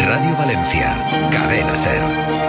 Radio Valencia, Cadena SER.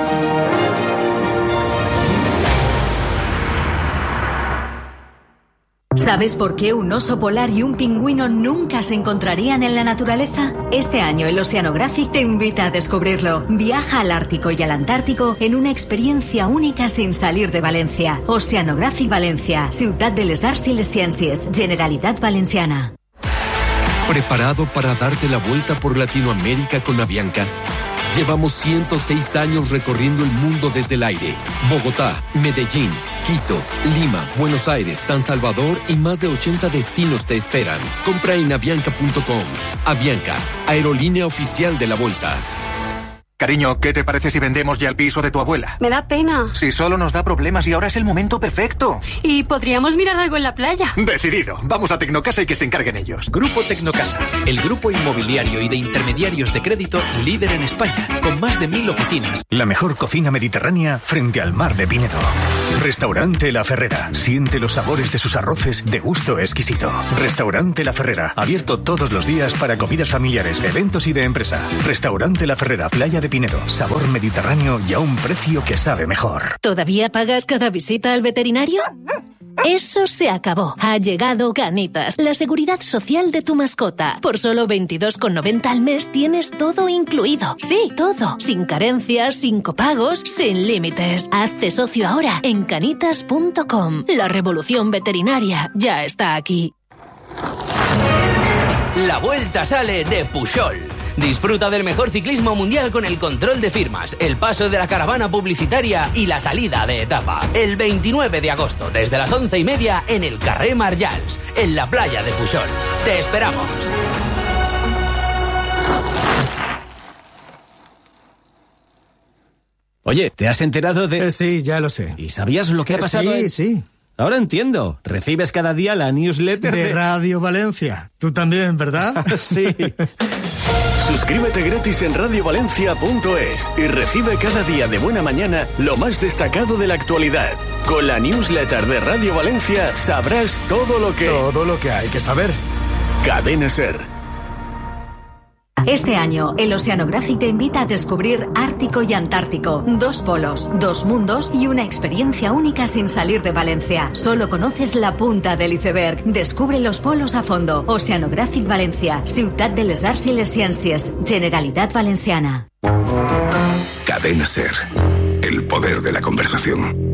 ¿Sabes por qué un oso polar y un pingüino nunca se encontrarían en la naturaleza? Este año el Oceanographic te invita a descubrirlo. Viaja al Ártico y al Antártico en una experiencia única sin salir de Valencia. Oceanographic Valencia, Ciutat de les Arts i les Ciències, Generalitat Valenciana. ¿Preparado para darte la vuelta por Latinoamérica con Avianca? Llevamos 106 años recorriendo el mundo desde el aire. Bogotá, Medellín, Quito, Lima, Buenos Aires, San Salvador y más de 80 destinos te esperan. Compra en avianca.com. Avianca, aerolínea oficial de la Volta. Cariño, ¿qué te parece si vendemos ya el piso de tu abuela? Me da pena. Si solo nos da problemas y ahora es el momento perfecto. Y podríamos mirar algo en la playa. Decidido. Vamos a Tecnocasa y que se encarguen ellos. Grupo Tecnocasa, el grupo inmobiliario y de intermediarios de crédito líder en España, con más de 1000 oficinas. La mejor cocina mediterránea frente al mar de Pinedo. Restaurante La Ferrera. Siente los sabores de sus arroces de gusto exquisito. Restaurante La Ferrera. Abierto todos los días para comidas familiares, eventos y de empresa. Restaurante La Ferrera, Playa de Pinedo. Sabor mediterráneo y a un precio que sabe mejor. ¿Todavía pagas cada visita al veterinario? Eso se acabó. Ha llegado Canitas, la seguridad social de tu mascota. Por solo 22,90 al mes tienes todo incluido. Sí, todo. Sin carencias, sin copagos, sin límites. Hazte socio ahora en canitas.com. La revolución veterinaria ya está aquí. La vuelta sale de Pujol. Disfruta del mejor ciclismo mundial con el control de firmas, el paso de la caravana publicitaria y la salida de etapa. El 29 de agosto, desde las 11:30 en el Carrer Marjals, en la playa de Pujol. ¡Te esperamos! Oye, ¿te has enterado de...? Sí, ya lo sé. ¿Y sabías lo que ha pasado? Sí. Ahora entiendo. Recibes cada día la newsletter de Radio Valencia. Tú también, ¿verdad? Sí. Suscríbete gratis en radiovalencia.es y recibe cada día de buena mañana lo más destacado de la actualidad. Con la newsletter de Radio Valencia sabrás todo lo que hay que saber. Cadena SER. Este año, el Oceanographic te invita a descubrir Ártico y Antártico. 2 polos, 2 mundos y una experiencia única sin salir de Valencia. Solo conoces la punta del iceberg. Descubre los polos a fondo. Oceanographic Valencia, Ciutat de les Arts i les Ciències, Generalitat Valenciana. Cadena SER. El poder de la conversación.